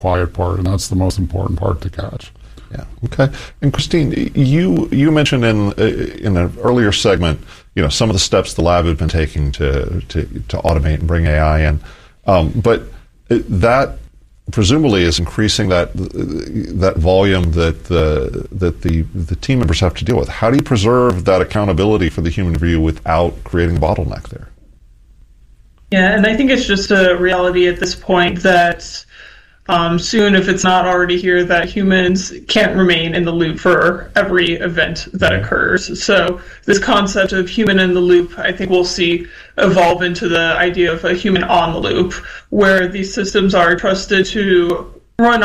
quiet part, and that's the most important part to catch. Yeah. Okay. And Christine, you mentioned in an earlier segment, some of the steps the lab had been taking to automate and bring AI in, but that presumably is increasing that volume that the team members have to deal with. How do you preserve that accountability for the human view without creating a bottleneck there? Yeah, and I think it's just a reality at this point that soon, if it's not already here, that humans can't remain in the loop for every event that occurs. So this concept of human in the loop, I think we'll see evolve into the idea of a human on the loop, where these systems are trusted to run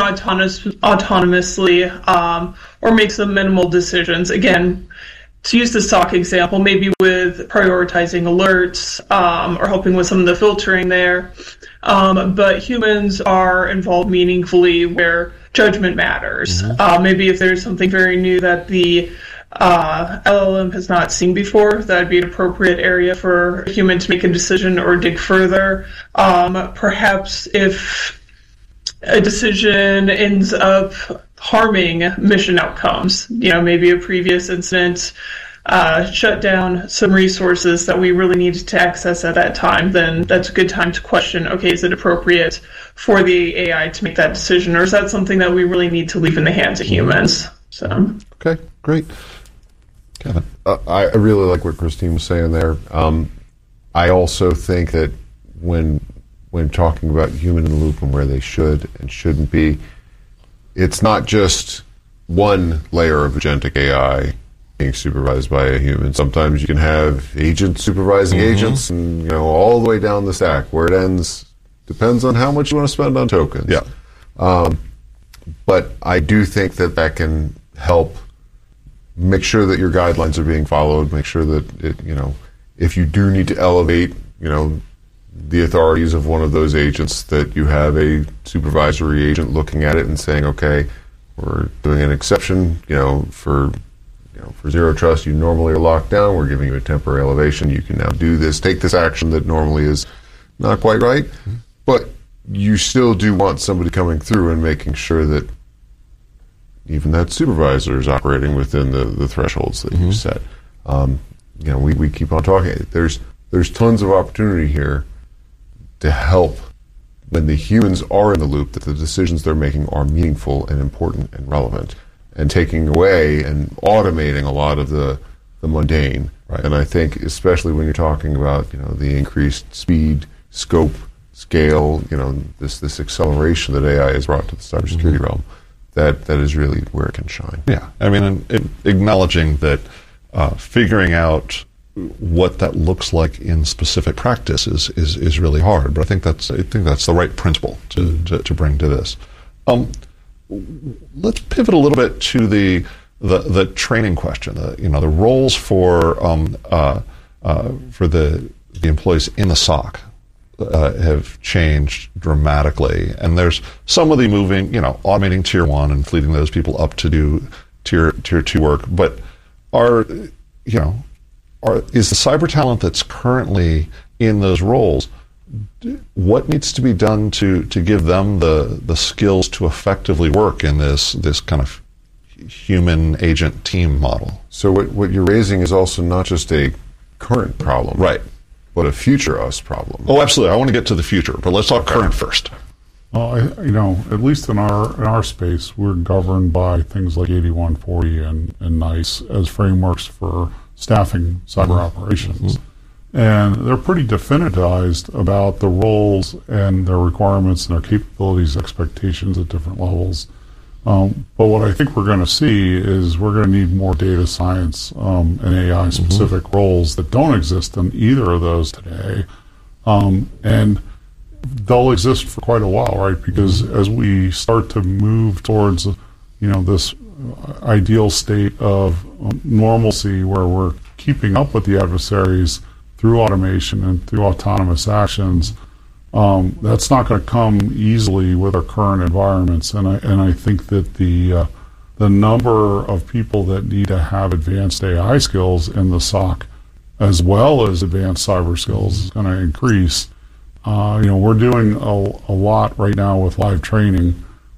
autonomously or make some minimal decisions. Again, to use the SOC example, maybe with prioritizing alerts or helping with some of the filtering there. But humans are involved meaningfully where judgment matters. Maybe if there's something very new that the LLM has not seen before, that'd be an appropriate area for a human to make a decision or dig further. Perhaps if a decision ends up harming mission outcomes, maybe a previous incident shut down some resources that we really needed to access at that time, then that's a good time to question, okay, is it appropriate for the AI to make that decision, or is that something that we really need to leave in the hands of humans? So. Okay, great. Kevin? I really like what Christine was saying there. I also think that when talking about human in the loop and where they should and shouldn't be, it's not just one layer of agentic AI being supervised by a human. Sometimes you can have agents supervising agents, and all the way down the stack. Where it ends depends on how much you want to spend on tokens. Yeah. But I do think that can help make sure that your guidelines are being followed. Make sure that if you do need to elevate, the authorities of one of those agents, that you have a supervisory agent looking at it and saying, okay, we're doing an exception, for zero trust, you normally are locked down. We're giving you a temporary elevation. You can now do this, take this action that normally is not quite right. But you still do want somebody coming through and making sure that even that supervisor is operating within the thresholds that you set. We keep on talking. There's tons of opportunity here to help when the humans are in the loop, that the decisions they're making are meaningful and important and relevant, and taking away and automating a lot of the mundane. Right. And I think, especially when you're talking about the increased speed, scope, scale, this acceleration that AI has brought to the cybersecurity realm, that is really where it can shine. Yeah, I mean, acknowledging that figuring out what that looks like in specific practice is really hard, but I think that's the right principle to bring to this. Let's pivot a little bit to the training question. The roles for the employees in the SOC have changed dramatically, and there's some of the moving, automating tier 1 and fleeting those people up to do tier 2 work. But is the cyber talent that's currently in those roles, what needs to be done to give them the skills to effectively work in this kind of human agent team model? So what you're raising is also not just a current problem, right, but a future us problem. Oh, absolutely. I want to get to the future, but let's talk current first. Well, at least in our space, we're governed by things like 8140 and NICE as frameworks for staffing cyber operations. And they're pretty definitized about the roles and their requirements and their capabilities, expectations at different levels. But what I think we're going to see is we're going to need more data science and AI specific roles that don't exist in either of those today. And they'll exist for quite a while, right? Because as we start to move towards, this ideal state of normalcy where we're keeping up with the adversaries through automation and through autonomous actions, that's not going to come easily with our current environments. And I think that the number of people that need to have advanced AI skills in the SOC, as well as advanced cyber skills, is going to increase. We're doing a lot right now with live training